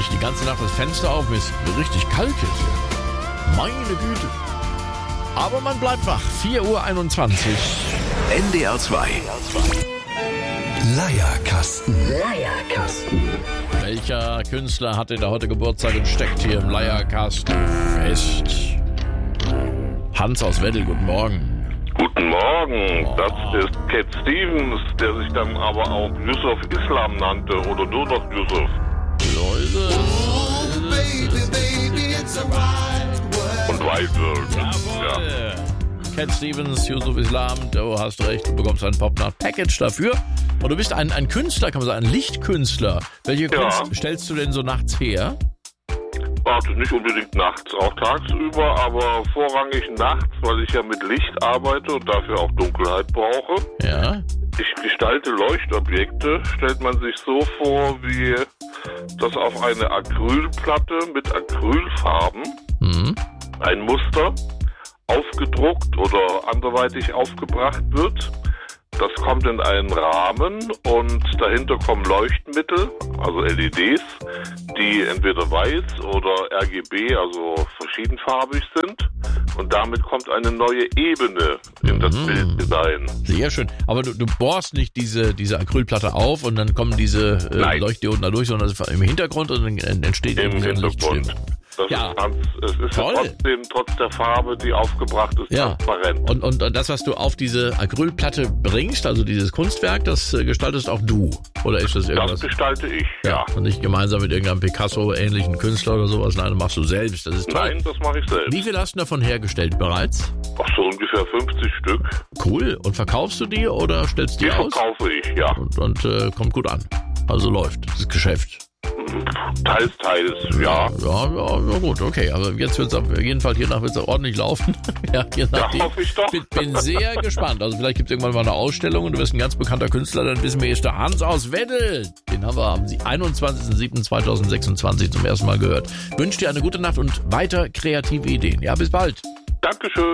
wirklich die ganze Nacht das Fenster auf, ist richtig kalt jetzt hier. Meine Güte. Aber man bleibt wach. 4:21 Uhr. NDR 2. Leierkasten. Welcher Künstler hatte da heute Geburtstag und steckt hier im Leierkasten fest? Hans aus Weddel, guten Morgen. Guten Morgen, das ist Cat Stevens, der sich dann aber auch Yusuf Islam nannte oder nur noch Yusuf. Leute. Und Wild World. Jawohl. Cat Stevens, Yusuf Islam, du hast recht, du bekommst ein Pop-Nacht-Package dafür. Und du bist ein Künstler, kann man sagen, ein Lichtkünstler. Welche Kunst stellst du denn so nachts her? Also nicht unbedingt nachts, auch tagsüber, aber vorrangig nachts, weil ich ja mit Licht arbeite und dafür auch Dunkelheit brauche. Ja. Ich gestalte Leuchtobjekte, stellt man sich so vor, wie das auf eine Acrylplatte mit Acrylfarben ein Muster aufgedruckt oder anderweitig aufgebracht wird. Das kommt in einen Rahmen und dahinter kommen Leuchtmittel, also LEDs, die entweder weiß oder RGB, also verschiedenfarbig sind. Und damit kommt eine neue Ebene in das Bild hinein. Sehr schön. Aber du bohrst nicht diese Acrylplatte auf und dann kommen diese Leuchtdioden da durch, sondern im Hintergrund und dann entsteht im Hintergrund. Das ist es ist trotzdem, trotz der Farbe, die aufgebracht ist, transparent. Und das, was du auf diese Acrylplatte bringst, also dieses Kunstwerk, das gestaltest auch du? Oder ist das irgendwas? Das gestalte ich, ja. Und nicht gemeinsam mit irgendeinem Picasso-ähnlichen Künstler oder sowas? Nein, das machst du selbst. Das ist toll. Nein, das mache ich selbst. Wie viel hast du davon hergestellt bereits? Ach so, ungefähr 50 Stück. Cool. Und verkaufst du die oder stellst die aus? Die verkaufe ich, ja. Und kommt gut an. Also läuft das Geschäft. Teils, ja. Ja, gut, okay. Aber jetzt wird es auf jeden Fall hiernach ordentlich laufen. Ja, hoffe ich doch. Bin sehr gespannt. Also vielleicht gibt es irgendwann mal eine Ausstellung und du bist ein ganz bekannter Künstler, dann wissen wir, hier ist der Hans aus Weddel. Den haben wir am 21.07.2026 zum ersten Mal gehört. Wünsche dir eine gute Nacht und weiter kreative Ideen. Ja, bis bald. Dankeschön.